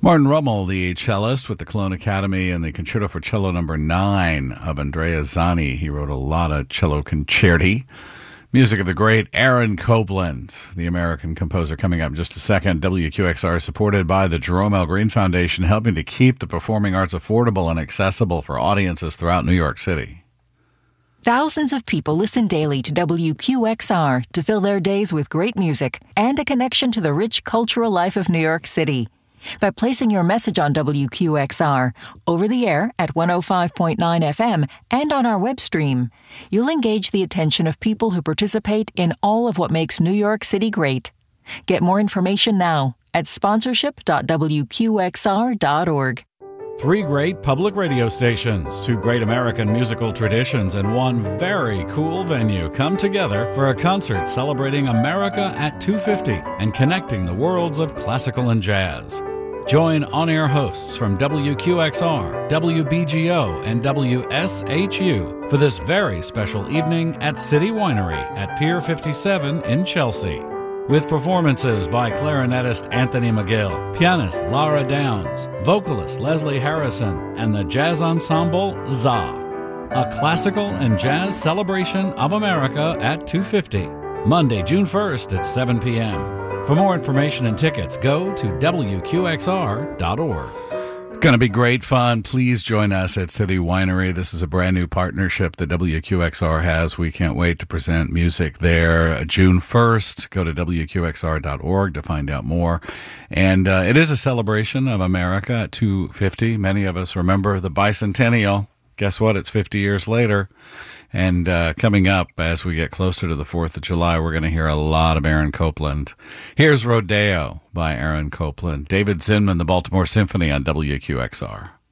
Martin Rummel, the cellist with the Cologne Academy and the Concerto for Cello No. 9 of Andrea Zani. He wrote a lot of cello concerti. Music of the great Aaron Copland, the American composer, coming up in just a second. WQXR is supported by the Jerome L. Green Foundation, helping to keep the performing arts affordable and accessible for audiences throughout New York City. Thousands of people listen daily to WQXR to fill their days with great music and a connection to the rich cultural life of New York City. By placing your message on WQXR, over the air at 105.9 FM and on our web stream, you'll engage the attention of people who participate in all of what makes New York City great. Get more information now at sponsorship.wqxr.org. 3 great public radio stations, 2 great American musical traditions, and 1 very cool venue come together for a concert celebrating America at 250 and connecting the worlds of classical and jazz. Join on-air hosts from WQXR, WBGO, and WSHU for this very special evening at City Winery at Pier 57 in Chelsea. With performances by clarinetist Anthony McGill, pianist Lara Downs, vocalist Leslie Harrison, and the jazz ensemble ZA. A classical and jazz celebration of America at 250, Monday, June 1st at 7 p.m. For more information and tickets, go to WQXR.org. Going to be great fun. Please join us at City Winery. This is a brand new partnership that WQXR has. We can't wait to present music there. June 1st, go to WQXR.org to find out more. And it is a celebration of America at 250. Many of us remember the bicentennial. Guess what? It's 50 years later. And coming up, as we get closer to the 4th of July, we're going to hear a lot of Aaron Copland. Here's Rodeo by Aaron Copland. David Zinman, the Baltimore Symphony on WQXR.